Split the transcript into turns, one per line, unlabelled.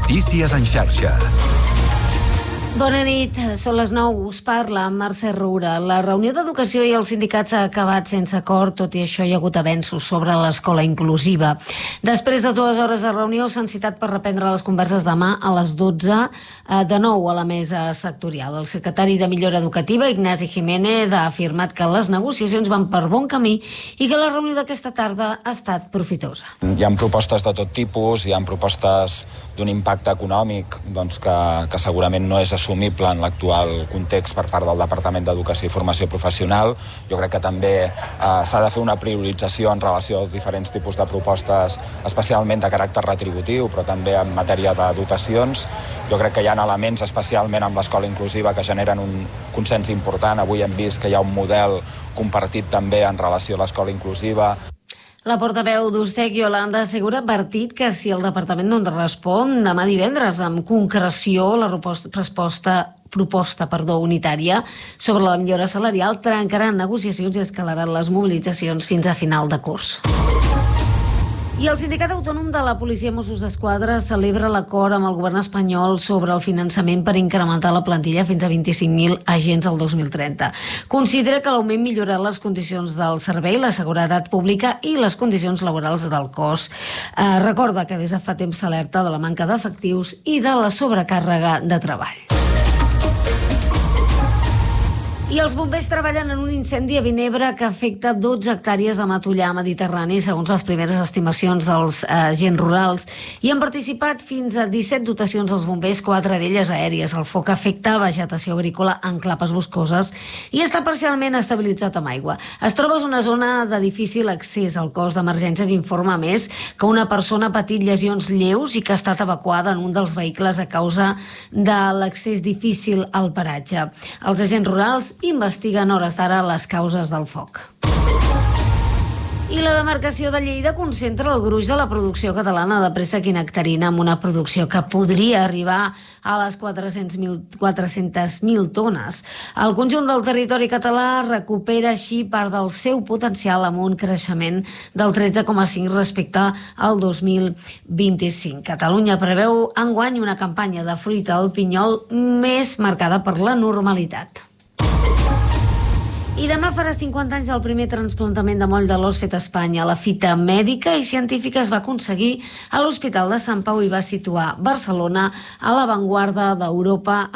Notícies en xarxa.
Bona nit, són les 9, us parla Mercè Roura. La reunió d'Educació i els sindicats ha acabat sense acord, tot i això hi ha hagut avenços sobre l'escola inclusiva. Després de 2 hores de reunió s'han citat per reprendre les converses demà a les 12, de nou a la mesa sectorial. El secretari de Millora Educativa, Ignasi Jiménez, ha afirmat que les negociacions van per bon camí i que la reunió d'aquesta tarda ha estat profitosa.
Hi ha propostes de tot tipus, hi ha propostes d'un impacte econòmic que segurament no és assumible en l'actual context per part del Departament d'Educació i Formació Professional. Jo crec que també s'ha de fer una priorització en relació als diferents tipus de propostes, especialment de caràcter retributiu, però també en matèria de dotacions. Jo crec que hi ha elements, especialment amb l'escola inclusiva, que generen un consens important. Avui hem vist que hi ha un model compartit també en relació a l'escola inclusiva.
La portaveu d'Ustec, Yolanda Segura, ha advertit que si el departament no en respon demà divendres amb concreció la proposta unitària sobre la millora salarial, trencaran negociacions i escalaran les mobilitzacions fins a final de curs. I el Sindicat Autònom de la Policia Mossos d'Esquadra celebra l'acord amb el govern espanyol sobre el finançament per incrementar la plantilla fins a 25.000 agents al 2030. Considera que l'augment millorarà les condicions del servei, la seguretat pública i les condicions laborals del cos. Recorda que des de fa temps s'alerta de la manca d'efectius i de la sobrecàrrega de treball. I els bombers treballen en un incendi a Vinebre que afecta 12 hectàrees de matollar mediterrani, segons les primeres estimacions dels agents rurals. Hi han participat fins a 17 dotacions dels bombers, 4 d'elles aèries. El foc afecta vegetació agrícola en clapes boscoses i està parcialment estabilitzat amb aigua. Es troba en una zona de difícil accés. El cos d'emergències informa més que una persona ha patit lesions lleus i que ha estat evacuada en un dels vehicles a causa de l'accés difícil al paratge. Els agents rurals investiguen hores d'ara les causes del foc. I la demarcació de Lleida concentra el gruix de la producció catalana de préssec i nectarina amb una producció que podria arribar a les 400.000 tones. El conjunt del territori català recupera així part del seu potencial amb un creixement del 13,5 respecte al 2025. Catalunya preveu enguany una campanya de fruita al pinyol més marcada per la normalitat. I demà farà 50 anys del primer trasplantament de moll de l'os fet a Espanya. La fita mèdica i científica es va aconseguir a l'Hospital de Sant Pau i va situar Barcelona a l'avantguarda d'Europa